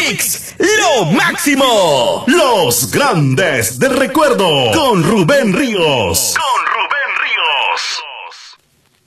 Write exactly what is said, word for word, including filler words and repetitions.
Mix, lo máximo. Los grandes del recuerdo con Rubén Ríos.